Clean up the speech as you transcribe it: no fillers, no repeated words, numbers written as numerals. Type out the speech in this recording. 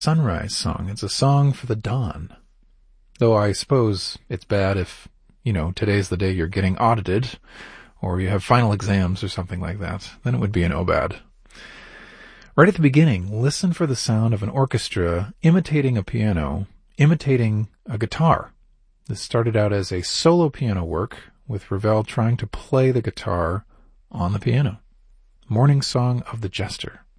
Sunrise Song. It's a song for the dawn. Though I suppose it's bad if, today's the day you're getting audited, or you have final exams or something like that. Then it would be an obad. Right at the beginning, listen for the sound of an orchestra imitating a piano, imitating a guitar. This started out as a solo piano work, with Ravel trying to play the guitar on the piano. Morning Song of the Jester.